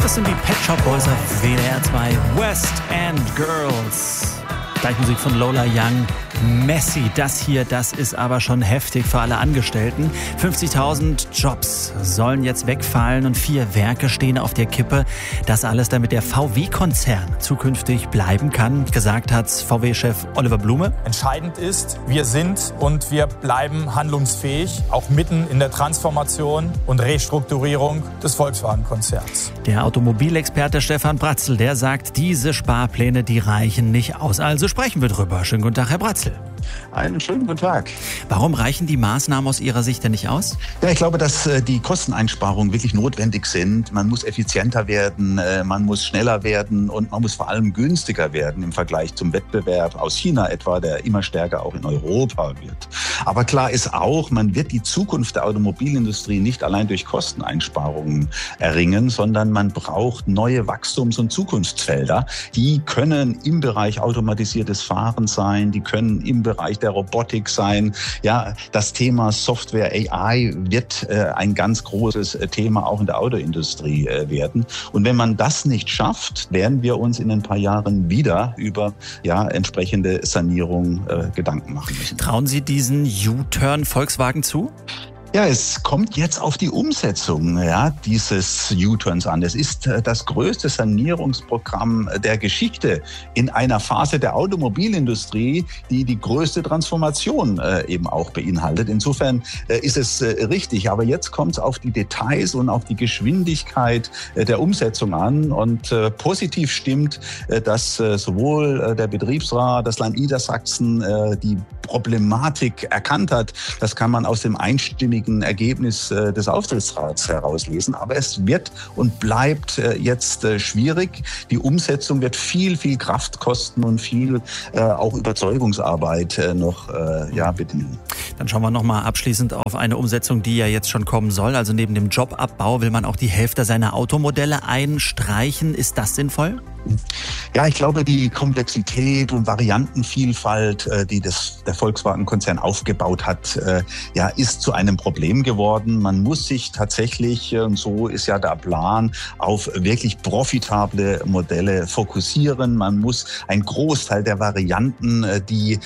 Das sind die Pet Shop Boys auf WDR 2, West End Girls. Gleich Musik von Lola Young. Messi, das ist aber schon heftig für alle Angestellten. 50.000 Jobs sollen jetzt wegfallen und 4 Werke stehen auf der Kippe. Das alles, damit der VW-Konzern zukünftig bleiben kann, gesagt hat VW-Chef Oliver Blume. Entscheidend ist, wir sind und wir bleiben handlungsfähig, auch mitten in der Transformation und Restrukturierung des Volkswagen-Konzerns. Der Automobilexperte Stefan Bratzel, der sagt, diese Sparpläne, die reichen nicht aus. Also sprechen wir drüber. Schönen guten Tag, Herr Bratzel. Einen schönen guten Tag. Warum reichen die Maßnahmen aus Ihrer Sicht denn nicht aus? Ja, ich glaube, dass die Kosteneinsparungen wirklich notwendig sind. Man muss effizienter werden, man muss schneller werden und man muss vor allem günstiger werden im Vergleich zum Wettbewerb aus China etwa, der immer stärker auch in Europa wird. Aber klar ist auch, man wird die Zukunft der Automobilindustrie nicht allein durch Kosteneinsparungen erringen, sondern man braucht neue Wachstums- und Zukunftsfelder. Die können im Bereich automatisiertes Fahren sein, die können im Bereich der Robotik sein. Ja, das Thema Software AI wird ein ganz großes Thema auch in der Autoindustrie werden. Und wenn man das nicht schafft, werden wir uns in ein paar Jahren wieder über entsprechende Sanierung Gedanken machen müssen. Trauen Sie diesen U-Turn Volkswagen zu? Ja, es kommt jetzt auf die Umsetzung dieses U-Turns an. Es ist das größte Sanierungsprogramm der Geschichte in einer Phase der Automobilindustrie, die die größte Transformation eben auch beinhaltet. Insofern ist es richtig. Aber jetzt kommt es auf die Details und auf die Geschwindigkeit der Umsetzung an. Und positiv stimmt, dass sowohl der Betriebsrat, das Land Niedersachsen die Problematik erkannt hat. Das kann man aus dem einstimmigen Ergebnis des Aufsichtsrats herauslesen. Aber es wird und bleibt jetzt schwierig. Die Umsetzung wird viel Kraft kosten und viel auch Überzeugungsarbeit noch bedienen. Dann schauen wir nochmal abschließend auf eine Umsetzung, die ja jetzt schon kommen soll. Also neben dem Jobabbau will man auch die Hälfte seiner Automodelle einstreichen. Ist das sinnvoll? Ja, ich glaube, die Komplexität und Variantenvielfalt, die der Volkswagen-Konzern aufgebaut hat, ist zu einem Problem geworden. Man muss sich tatsächlich, und so ist ja der Plan, auf wirklich profitable Modelle fokussieren. Man muss einen Großteil der Varianten, die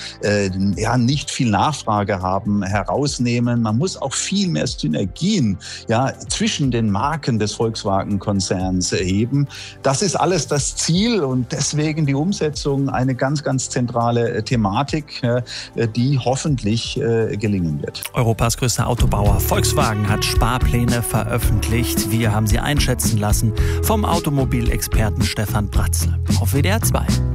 nicht viel Nachfrage haben, herausnehmen. Man muss auch viel mehr Synergien zwischen den Marken des Volkswagen-Konzerns erheben. Das ist alles das Ziel und deswegen die Umsetzung eine ganz zentrale Thematik, die hoffentlich gelingen wird. Europas größter Autobauer Volkswagen hat Sparpläne veröffentlicht. Wir haben sie einschätzen lassen vom Automobilexperten Stefan Bratzel auf WDR 2.